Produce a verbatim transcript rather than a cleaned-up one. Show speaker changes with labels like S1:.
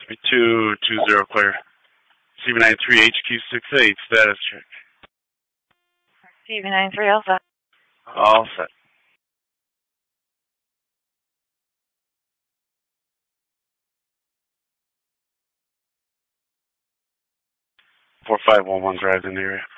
S1: two two zero clear. C V nine three H Q six eight, status check.
S2: C V nine three Alpha.
S1: All set. four five one one drive in the area.